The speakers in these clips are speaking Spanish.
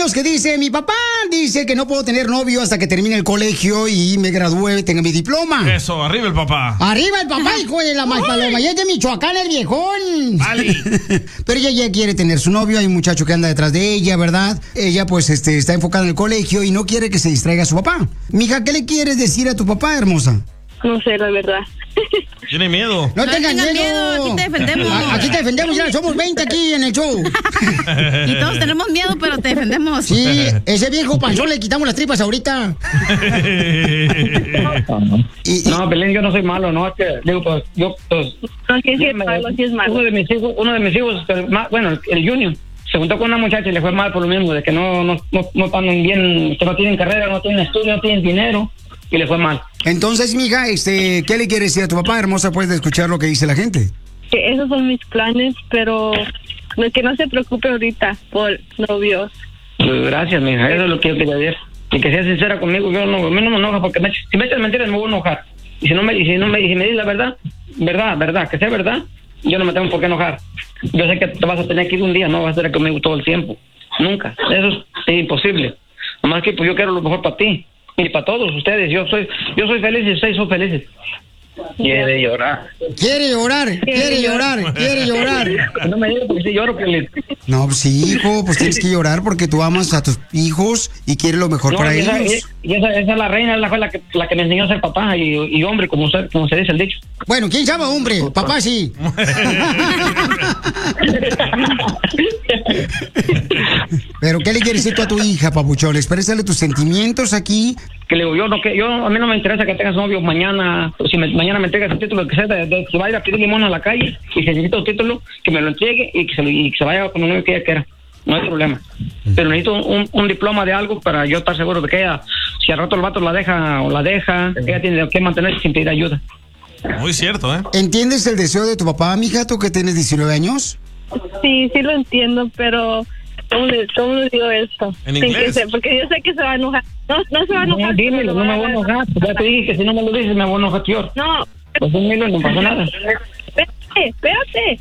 novios que dice, mi papá dice que no puedo tener novio hasta que termine el colegio y me gradúe, tenga mi diploma. Eso, arriba el papá. Arriba el papá, hijo de la paloma. Y es de Michoacán el viejón. Vale. Pero ella ya quiere tener su novio, hay un muchacho que anda detrás de ella, ¿verdad? Ella pues está enfocada en el colegio y no quiere que se distraiga a su papá. Mija, ¿qué le quieres decir a tu papá, hermosa? No sé, la verdad. Tiene miedo. No tengas miedo. Aquí te defendemos. Aquí te defendemos, ya somos 20 aquí en el show. Y todos tenemos miedo, pero te defendemos. Sí, ese viejo panzón le quitamos las tripas ahorita. No, Belén, yo no soy malo, no, es que digo, pues, yo, pues... No, sí es malo, sí es malo. Uno de mis hijos, bueno, el Junior, se juntó con una muchacha y le fue mal por lo mismo, de que no están bien, que no tienen carrera, no tienen estudio, no tienen dinero, y le fue mal. Entonces, mija, ¿qué le quieres decir a tu papá, hermosa? Puedes escuchar lo que dice la gente. Que esos son mis planes, pero que no se preocupe ahorita por novios. Gracias, mija, eso es lo que yo quería decir. Y que sea sincera conmigo, a mí no me enoja, porque si me echas mentiras me voy a enojar. Y si me dices la verdad, que sea verdad, yo no me tengo por qué enojar. Yo sé que te vas a tener que ir un día, no vas a estar conmigo todo el tiempo. Nunca. Eso es imposible. Nomás que pues yo quiero lo mejor para ti. Y para todos ustedes, yo soy feliz y ustedes son felices. Quiere llorar. No me digas porque si lloro, que No, pues sí, hijo, pues tienes que llorar porque tú amas a tus hijos y quieres lo mejor para ellos. Esa es la reina, fue la que me enseñó a ser papá y hombre, como se dice el dicho. Bueno, ¿quién llama hombre? Papá sí. Pero ¿qué le quieres decir tú a tu hija, papuchón? Exprésale tus sentimientos aquí. Que le digo, a mí no me interesa que tengas novio mañana, si mañana me entregas el título, que sea que vaya a pedir limón a la calle y si necesita un título, que me lo entregue y que se vaya con el novio que ella quiera. No hay problema. Pero necesito un diploma de algo para yo estar seguro de que ella, si al rato el vato la deja, ella tiene que mantenerse sin pedir ayuda. Muy cierto, ¿eh? ¿Entiendes el deseo de tu papá, mija, tú que tienes 19 años? Sí lo entiendo, pero ¿cómo le digo esto? ¿En inglés? Porque yo sé que se va a enojar. No se va a enojar. No, dímelo, no me voy a enojar. Ya te dije que si no me lo dices me voy a enojar peor. No. Pues dímelo, no pasa nada. Espérate.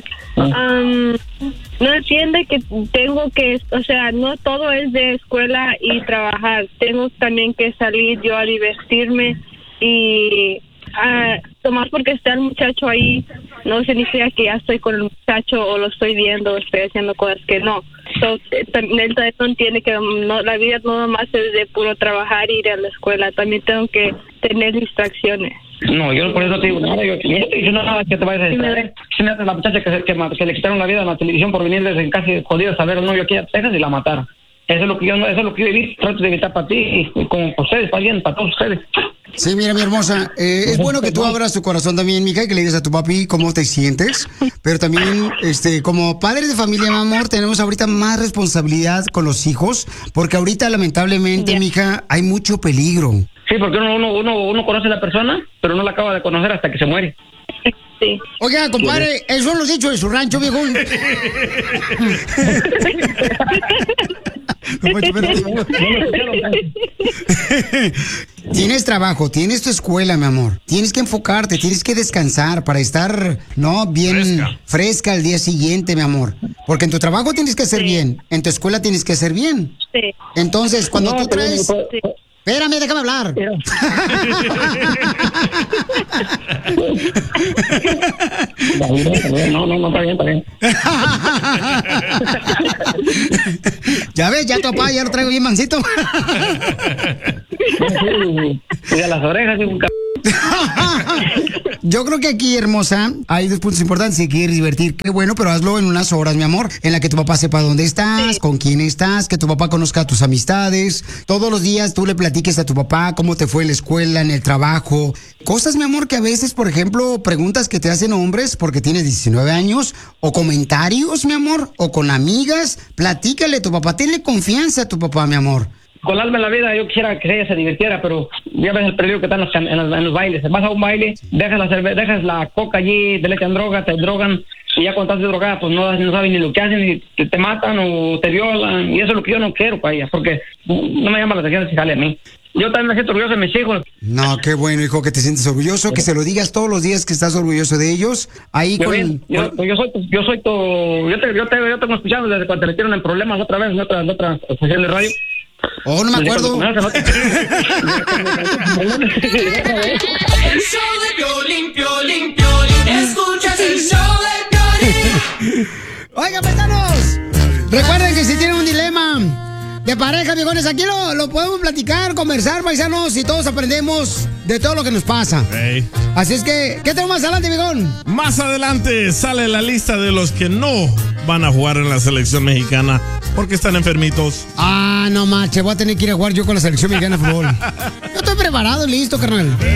No entiende que tengo que, o sea, no todo es de escuela y trabajar. Tengo también que salir yo a divertirme y tomar porque está el muchacho ahí no significa que ya estoy con el muchacho o lo estoy viendo o estoy haciendo cosas que no. Él también entiende que la vida no nomás es de puro trabajar y ir a la escuela, también tengo que tener distracciones. No, yo por eso no te digo nada, yo no te digo nada que te vayas a distraer. Si me haces la muchacha que le quitaron la vida en la televisión por venirles en casi jodidos a ver al novio aquí a Texas y la mataron. Eso es lo que yo trato de evitar para ti y como para ustedes, para todos ustedes. Sí, mira, mi hermosa, es bueno que tú abras tu corazón también, mija, y que le digas a tu papi cómo te sientes, pero también, como padres de familia, mi amor, tenemos ahorita más responsabilidad con los hijos, porque ahorita, lamentablemente, mija, hay mucho peligro. Sí, porque uno conoce a la persona, pero no la acaba de conocer hasta que se muere. Sí. Oiga, compadre, eso lo has dicho de su rancho, viejo. Tienes trabajo, tienes tu escuela, mi amor. Tienes que enfocarte, tienes que descansar para estar, bien fresca al día siguiente, mi amor. Porque en tu trabajo tienes que hacer bien, en tu escuela tienes que hacer bien. Sí. Entonces, cuando tú traes... Espérame, déjame hablar. No, está bien. Ya ves, ya tu papá ya lo traigo bien mansito. Y a las orejas, Yo creo que aquí, hermosa, hay dos puntos importantes. Si quieres divertir, qué bueno, pero hazlo en unas horas, mi amor, en la que tu papá sepa dónde estás, con quién estás, que tu papá conozca a tus amistades. Todos los días tú le platiques a tu papá cómo te fue en la escuela, en el trabajo. Cosas, mi amor, que a veces, por ejemplo, preguntas que te hacen hombres porque tienes 19 años, o comentarios, mi amor, o con amigas. Platícale a tu papá, tenle confianza a tu papá, mi amor. Con alma en la vida yo quisiera que ella se divirtiera, pero ya ves el peligro que están en los bailes. Vas a un baile, dejas la coca allí, te le echan droga, te drogan, y ya cuando estás drogada, pues no saben ni lo que hacen, y te matan o te violan, y eso es lo que yo no quiero para ella, porque no me llama la atención si sale a mí. yo también me siento orgulloso de mis hijos. No, qué bueno, hijo, que te sientes orgulloso, que se lo digas todos los días que estás orgulloso de ellos. Ahí Yo te tengo escuchando desde cuando te metieron en problemas otra vez en otra estación de radio. Oh, no me acuerdo. El show de Piolín, Piolín, Piolín. Escuchas el show de Piolín. Oigan, paisanos, recuerden que si tienen un dilema de pareja, viejones, aquí lo podemos platicar, conversar, paisanos, y todos aprendemos de todo lo que nos pasa. Hey. Así es que, ¿qué tenemos más adelante, viejón? Más adelante sale la lista de los que no van a jugar en la selección mexicana porque están enfermitos. Ah, no manches, voy a tener que ir a jugar yo con la selección mexicana de fútbol. Yo estoy preparado y listo, carnal.